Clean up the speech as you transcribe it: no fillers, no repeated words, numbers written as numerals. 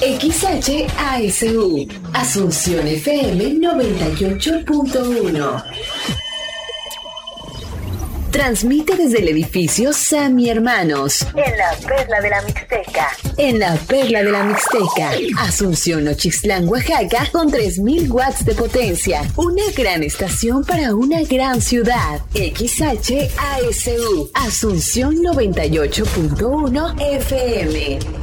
XHASU, Asunción FM 98.1. Transmite desde el edificio Sami Hermanos. En la Perla de la Mixteca. En la Perla de la Mixteca. Asunción, Nochistlán, Oaxaca, con 3.000 watts de potencia. Una gran estación para una gran ciudad. XHASU. Asunción 98.1 FM.